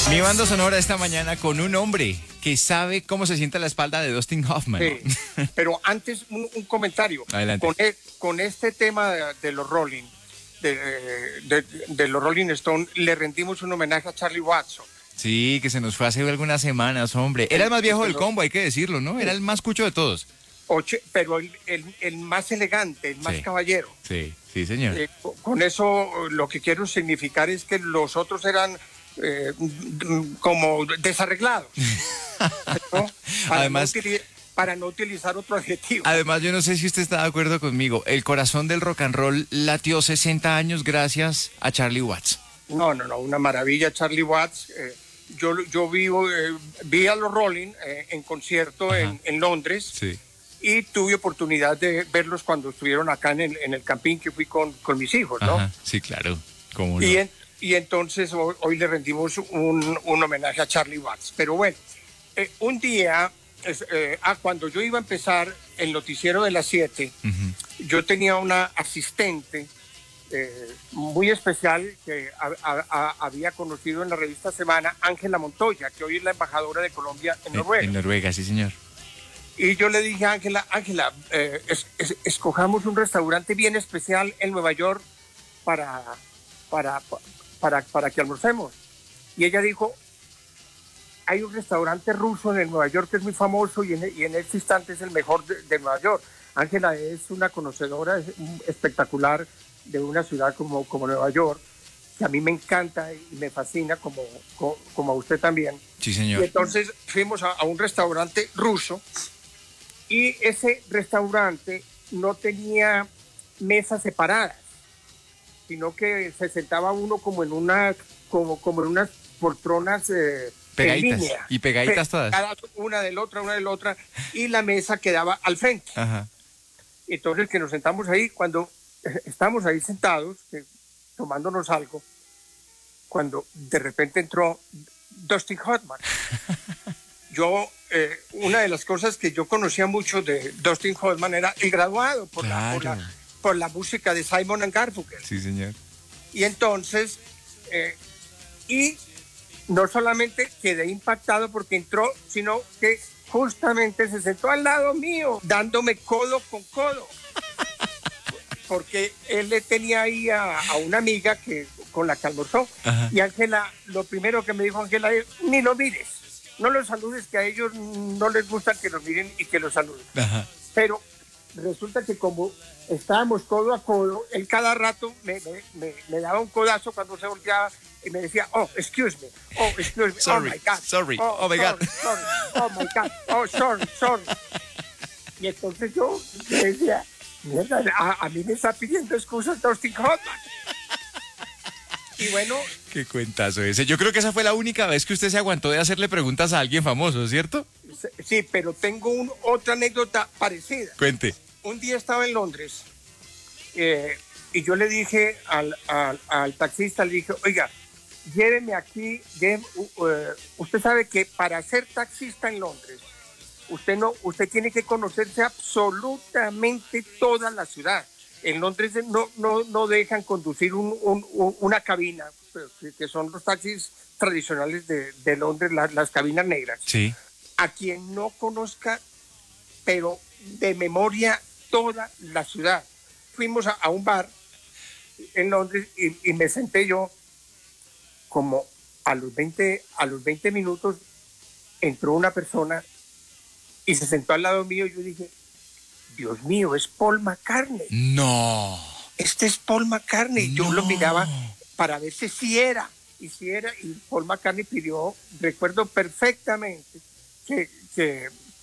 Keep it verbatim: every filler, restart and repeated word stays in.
Mi banda sonora esta mañana con un hombre que sabe cómo se siente la espalda de Dustin Hoffman. Sí, pero antes un, un comentario. Adelante. Con, e, con este tema de, de los Rolling, de, de, de los Rolling Stones, le rendimos un homenaje a Charlie Watson. Sí, que se nos fue hace algunas semanas, hombre. Era el más viejo del combo, hay que decirlo, ¿no? Era el más cucho de todos. Oche, pero el, el, el más elegante, el más Sí. caballero. Sí, sí, señor. Eh, con eso lo que quiero significar es que los otros eran eh, como desarreglados, ¿no? Para, Además, no utili- para no utilizar otro adjetivo. además, yo no sé si usted está de acuerdo conmigo. El corazón del rock and roll latió sesenta años gracias a Charlie Watts. No, no, no, una maravilla, Charlie Watts. Eh, yo yo vivo, eh, vi a los Rolling eh, en concierto en, en Londres. Sí. Y tuve oportunidad de verlos cuando estuvieron acá en el, en el campín que fui con, con mis hijos, ¿no? Ajá, sí, claro. ¿Cómo no? Y, en, y entonces hoy, hoy le rendimos un, un homenaje a Charlie Watts. Pero bueno, eh, un día, es, eh, ah, cuando yo iba a empezar el noticiero de las siete, Uh-huh. yo tenía una asistente eh, muy especial que a, a, a, había conocido en la revista Semana, Ángela Montoya, que hoy es la embajadora de Colombia en Noruega. En Noruega, sí, señor. Y yo le dije a Ángela, Ángela, eh, es, es, escojamos un restaurante bien especial en Nueva York para, para, para, para que almorcemos. Y ella dijo, hay un restaurante ruso en el Nueva York que es muy famoso y en, y en este instante es el mejor de, de Nueva York. Ángela es una conocedora espectacular de una ciudad como, como Nueva York, que a mí me encanta y me fascina, como, como, como a usted también. Sí, señor. Y entonces fuimos a, a un restaurante ruso. Y ese restaurante no tenía mesas separadas, sino que se sentaba uno como en una, como, como en unas poltronas eh, Pegaditas. en línea. Y pegaditas todas. Cada una de la otra, una de la otra, y la mesa quedaba al frente. Ajá. Entonces que nos sentamos ahí, cuando estamos ahí sentados, eh, tomándonos algo, cuando de repente entró Dustin Hoffman. Yo, eh, una de las cosas que yo conocía mucho de Dustin Hoffman era el graduado por, Claro. la, por, la, por la música de Simon and Garfunkel. Sí, señor. Y entonces, eh, y no solamente quedé impactado porque entró, sino que justamente se sentó al lado mío, dándome codo con codo. Porque él le tenía ahí a, a una amiga que, con la que almorzó. Ajá. Y Ángela, lo primero que me dijo Ángela es, ni lo mires. No los saludes, que a ellos no les gusta que los miren y que los saluden. Ajá. Pero resulta que como estábamos codo a codo, él cada rato me, me, me, me daba un codazo cuando se volteaba y me decía, oh, excuse me, oh, excuse me, Sorry, oh my God, sorry, oh, oh my sorry, God. sorry, oh my God, oh, sorry, sorry. Y entonces yo le decía, mierda, a, a mí me está pidiendo excusas Dustin Hoffman. Y bueno, Qué cuentazo ese. Yo creo que esa fue la única vez que usted se aguantó de hacerle preguntas a alguien famoso, ¿cierto? sí, pero tengo un, otra anécdota parecida. Cuente. Un día estaba en Londres eh, y yo le dije al, al, al taxista, le dije, oiga, lléveme aquí, lléveme, uh, uh, usted sabe que para ser taxista en Londres, usted, no, usted tiene que conocerse absolutamente toda la ciudad. En Londres no, no, no dejan conducir un, un, un, una cabina, que son los taxis tradicionales de, de Londres, las, las cabinas negras. Sí. A quien no conozca, pero de memoria, toda la ciudad. Fuimos a, a un bar en Londres y, y me senté yo, como a los veinte, a los veinte minutos entró una persona y se sentó al lado mío y yo dije, Dios mío, es Paul McCartney. No. Este es Paul McCartney. Yo No. lo miraba para ver si sí era, y si era, y Paul McCartney pidió, recuerdo perfectamente que, que